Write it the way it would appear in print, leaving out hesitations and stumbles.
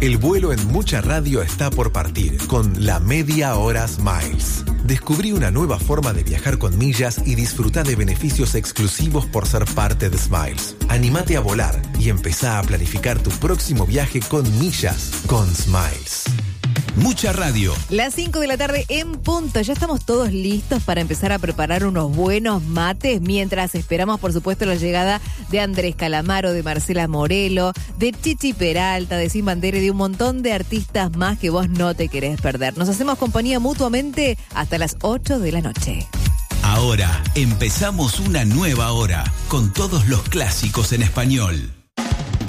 El vuelo en Mucha Radio está por partir con la Media Hora Smiles. Descubrí una nueva forma de viajar con millas y disfruta de beneficios exclusivos por ser parte de Smiles. Anímate a volar y empezá a planificar tu próximo viaje con millas con Smiles. Mucha Radio. Las 5 de la tarde en punto. Ya estamos todos listos para empezar a preparar unos buenos mates mientras esperamos, por supuesto, la llegada de Andrés Calamaro, de Marcela Morelo, de Chichi Peralta, de Sin Bandera y de un montón de artistas más que vos no te querés perder. Nos hacemos compañía mutuamente hasta las 8 de la noche. Ahora empezamos una nueva hora con todos los clásicos en español.